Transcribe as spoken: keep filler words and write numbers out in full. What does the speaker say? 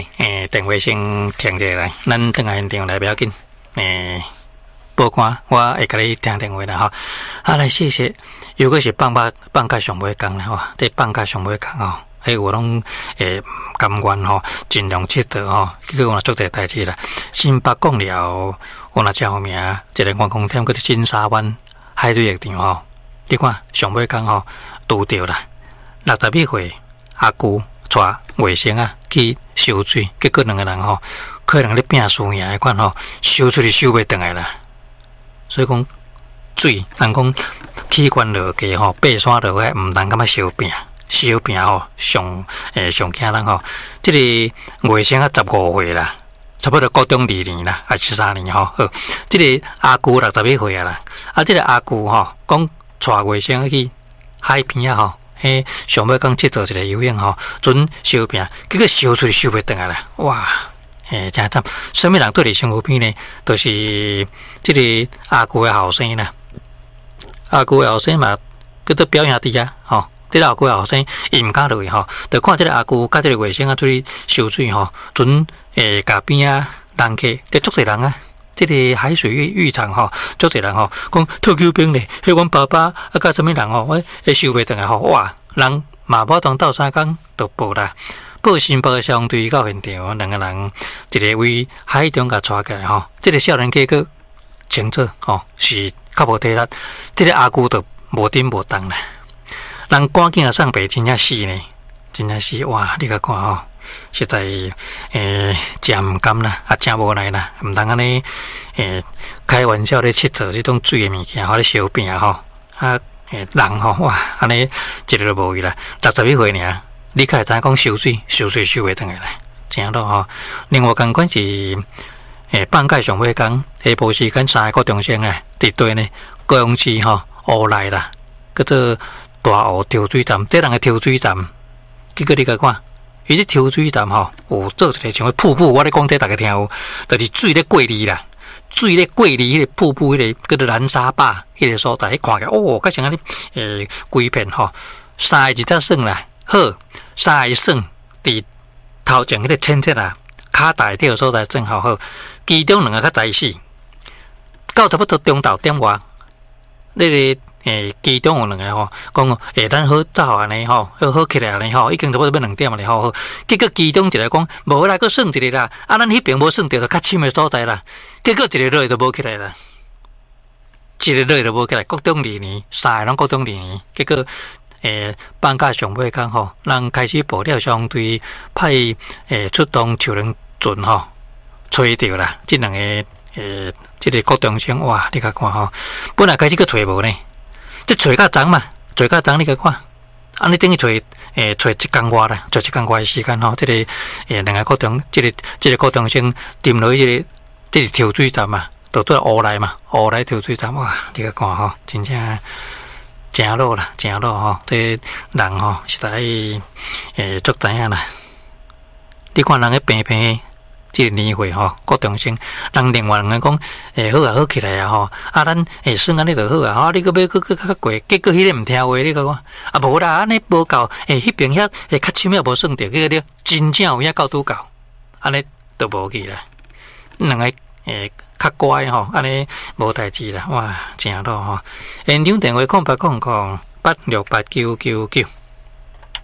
诶，电话先停下来，咱等下现场来不要紧。诶，报官我会甲你听电话啦吼。啊，来谢谢。如果是放假放假上尾工啦吼，伫放假上尾工吼，迄我拢诶甘愿吼，尽量佚佗吼。结果我做者代志啦。新北讲了，我若叫名，一个观光点，搁伫金沙湾海水浴场吼。你看上尾工吼，拄着啦，六十一岁阿舅带外甥啊去收水，结果两个人吼，可能咧拼输赢迄款吼，收出去收袂转来啦。所以讲水，人讲起关落低吼，爬山落海，毋通感觉烧饼，烧饼吼上诶上惊人吼。即、這个外甥啊，十五岁啦，差不多高中二年啦，还是三年吼。好，即、這个阿舅六十一岁啊啦，啊，即、這個阿舅吼讲。带外甥去海边啊吼，迄上尾讲佚佗一个游泳吼，准烧饼，结果烧出去烧袂转来啦！哇，诶，真惨！什么人对你身躯边呢？就是即个阿舅的后生啦，阿舅的后生嘛，叫做表兄弟啊，吼，即个阿舅的后生伊毋敢落去吼，就看即个阿舅甲即个外甥啊出去烧水吼，准诶，甲边啊人客，得足侪人啊。这个海水浴浴场吼，足侪人吼，讲退休兵咧，迄阮爸爸啊，甲什么人吼，我会收袂转来吼，哇，人马宝当斗三工都报啦，报新报相对到现场，两个人一个为海中甲带起来吼，这个少年家个清楚吼，是较无体力，这个阿舅都无顶无当啦，人赶紧啊上北真正死呢，真正是哇，你甲看吼。实在诶，真毋甘啦，啊，真无奈啦，毋通安尼诶开玩笑咧，佚佗即种水诶物件，吼咧烧饼吼，啊诶人吼哇，安尼一个都无去啦，六十一岁尔，你较会知影讲烧水，烧水烧袂转来啦，真咯吼。另外共款是诶放假上尾工，下晡时间三个高中生诶，伫对呢高雄市吼乌来啦，叫做大湖抽水站，这人诶抽水站，结果你甲看。伊即抽水站吼，有做一个像个瀑布，我咧讲这大家听有，就是水咧过哩啦，水咧过哩，迄个瀑布，迄、那个叫做蓝沙坝，迄个所在，看起来哦，较像安尼诶，规片吼，三个一只算啦，好，三个算伫头前迄个浅色啦，骹大条所在正好好，其中两个较早死，到差不多中昼点外，那个。诶，其中有两个吼，讲诶，咱好早安尼吼，好好起来安尼吼，已经差不多要两点了吼。结果其中一个讲，无来，佫算一个啦。啊，咱迄边无算到，就较深的所在啦。结果一个落去都无起来啦，一个落去都无起来。国中二年，三个拢国中二年。结果诶，放假上尾工吼，人开始报了相对派诶出动求人船吼，吹着啦。即两个诶，即个国中生哇，你甲看吼，本来开始佫吹无呢。即找较长嘛，找较长你去看，安尼等于找诶找一工外啦，找一工外时间吼，即、這个诶两个高中，即、這個即、這個高中生沉落去即个即是抽水站嘛，就对乌来嘛，乌来抽水站哇，你去看吼，真正真落啦，真落吼，这人吼实在诶足知影啦。你看人个平平。即个年岁吼，高中生，人另外两个讲，诶、欸、好啊好起来啊吼，啊咱诶算安尼就好啊，吼、啊、你搁要搁搁较过，结果迄个毋听话，你讲啊无啦，安尼无够，诶迄边遐诶较深也无算着，结果你真正有影够拄够，安尼都无去啦，两个诶较乖吼，安尼无代志啦，哇，正咯吼，现场电话空八空空八六八九九九。